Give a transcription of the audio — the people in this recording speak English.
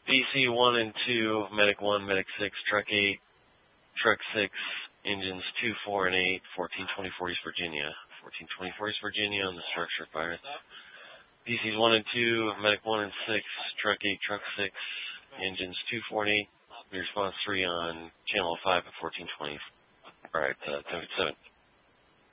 BC 1 and 2, Medic 1, Medic 6, Truck 8, Truck 6, Engines 2, 4, and 8, 1424 East Virginia. 1424 East Virginia on the structure fire. BCs 1 and 2, Medic 1 and 6, Truck 8, Truck 6, Engines 2, 4, and 8. Response 3 on Channel 5 at 1420. Alright, 1057.